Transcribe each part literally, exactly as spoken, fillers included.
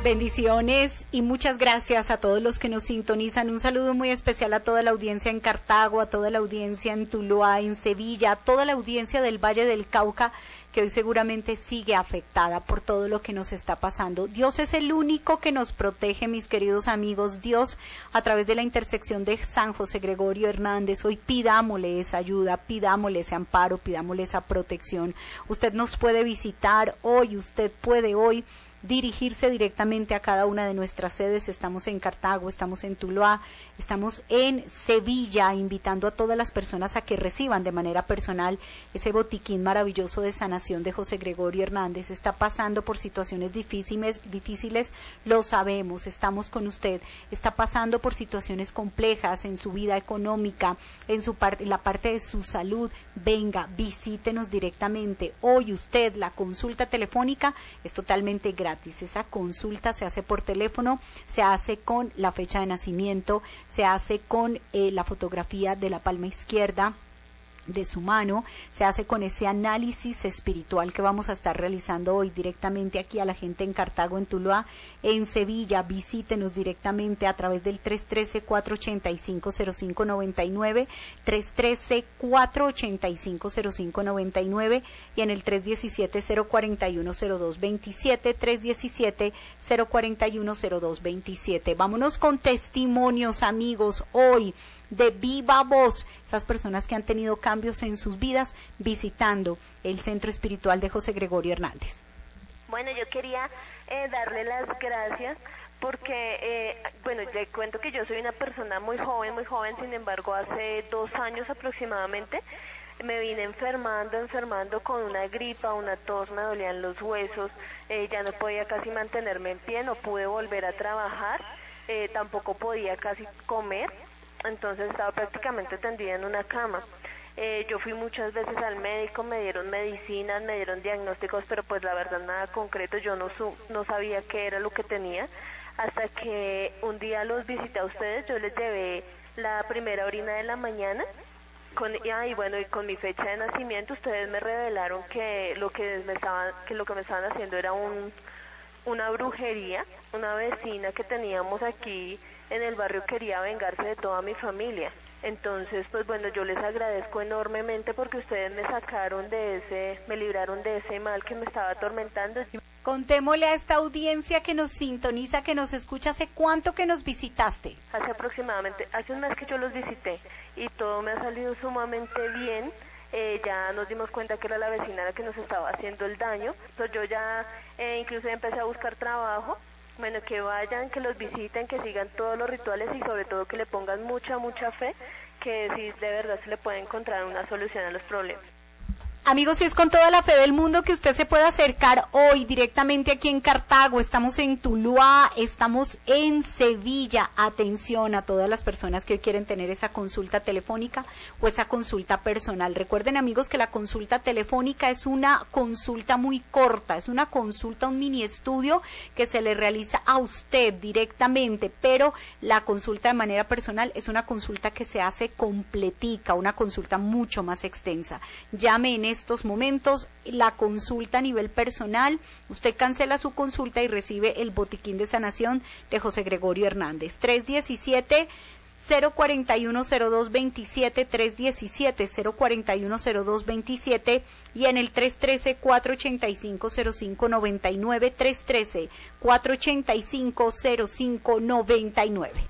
Bendiciones y muchas gracias a todos los que nos sintonizan. Un saludo muy especial a toda la audiencia en Cartago, a toda la audiencia en Tuluá, en Sevilla, a toda la audiencia del Valle del Cauca, que hoy seguramente sigue afectada por todo lo que nos está pasando. Dios es el único que nos protege, mis queridos amigos. Dios, a través de la intersección de San José Gregorio Hernández, hoy pidámosle esa ayuda, pidámosle ese amparo, pidámosle esa protección. Usted nos puede visitar hoy, usted puede hoy dirigirse directamente a cada una de nuestras sedes. Estamos en Cartago, estamos en Tuluá, estamos en Sevilla, invitando a todas las personas a que reciban de manera personal ese botiquín maravilloso de sanación de José Gregorio Hernández. Está pasando por situaciones difíciles, difíciles, lo sabemos, estamos con usted. Está pasando por situaciones complejas en su vida económica, en su parte, en la parte de su salud. Venga, visítenos directamente. Hoy usted, la consulta telefónica es totalmente gratis. Esa consulta se hace por teléfono, se hace con la fecha de nacimiento, se hace con eh, la fotografía de la palma izquierda de su mano, se hace con ese análisis espiritual que vamos a estar realizando hoy directamente aquí a la gente en Cartago, en Tuluá, en Sevilla. Visítenos directamente a través del tres uno tres, cuatro ocho cinco, cero cinco nueve nueve, tres uno tres, cuatro ocho cinco, cero cinco nueve nueve y en el tres uno siete, cero cuatro uno, cero dos dos siete, tres uno siete, cero cuatro uno, cero dos dos siete. Vámonos con testimonios, amigos, hoy de viva voz, esas personas que han tenido cambios en sus vidas visitando el Centro Espiritual de José Gregorio Hernández. Bueno, yo quería eh, darle las gracias porque, eh, bueno, le cuento que yo soy una persona muy joven, muy joven, sin embargo, hace dos años aproximadamente me vine enfermando, enfermando con una gripa, una tos, me dolían los huesos, eh, ya no podía casi mantenerme en pie, no pude volver a trabajar, eh, tampoco podía casi comer. Entonces estaba prácticamente tendida en una cama. Eh, yo fui muchas veces al médico, me dieron medicinas, me dieron diagnósticos, pero pues la verdad nada concreto, yo no, su no sabía qué era lo que tenía, hasta que un día los visité a ustedes, yo les llevé la primera orina de la mañana, con, y bueno, y con mi fecha de nacimiento, ustedes me revelaron que lo que me estaban, que lo que me estaban haciendo era un, una brujería. Una vecina que teníamos aquí en el barrio quería vengarse de toda mi familia. Entonces, pues bueno, yo les agradezco enormemente porque ustedes me sacaron de ese, me libraron de ese mal que me estaba atormentando. Contémosle a esta audiencia que nos sintoniza, que nos escucha, ¿hace cuánto que nos visitaste? Hace aproximadamente, hace un mes que yo los visité y todo me ha salido sumamente bien. Eh, ya nos dimos cuenta que era la vecina la que nos estaba haciendo el daño. Entonces yo ya eh, incluso empecé a buscar trabajo. Bueno, que vayan, que los visiten, que sigan todos los rituales y sobre todo que le pongan mucha, mucha fe, que sí, de verdad se le puede encontrar una solución a los problemas. Amigos, si es con toda la fe del mundo que usted se puede acercar hoy directamente aquí en Cartago, estamos en Tuluá, estamos en Sevilla. Atención a todas las personas que hoy quieren tener esa consulta telefónica o esa consulta personal. Recuerden, amigos, que la consulta telefónica es una consulta muy corta, es una consulta, un mini estudio que se le realiza a usted directamente, pero la consulta de manera personal es una consulta que se hace completica, una consulta mucho más extensa. Llame en estos momentos, la consulta a nivel personal, usted cancela su consulta y recibe el botiquín de sanación de José Gregorio Hernández. tres uno siete, cero cuatro uno, cero dos dos siete, tres uno siete, cero cuatro uno, cero dos dos siete y en el tres uno tres, cuatro ocho cinco, cero cinco nueve nueve, tres uno tres, cuatro ocho cinco, cero cinco nueve nueve.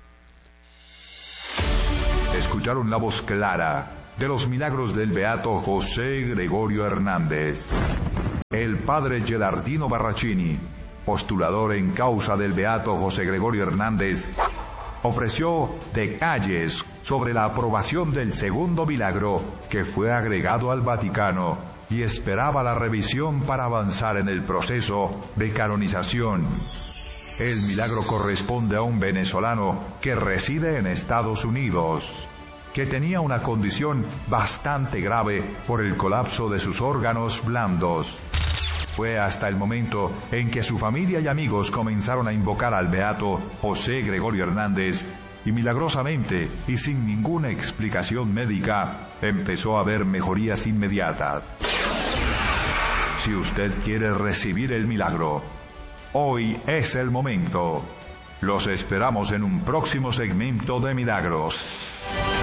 Escucharon la voz clara de los milagros del beato José Gregorio Hernández. El padre Gelardino Barracini, postulador en causa del beato José Gregorio Hernández, ofreció detalles sobre la aprobación del segundo milagro que fue agregado al Vaticano y esperaba la revisión para avanzar en el proceso de canonización. El milagro corresponde a un venezolano que reside en Estados Unidos, que tenía una condición bastante grave por el colapso de sus órganos blandos. Fue hasta el momento en que su familia y amigos comenzaron a invocar al beato José Gregorio Hernández y milagrosamente y sin ninguna explicación médica empezó a haber mejorías inmediatas. Si usted quiere recibir el milagro, Hoy es el momento. Los esperamos en un próximo segmento de Milagros.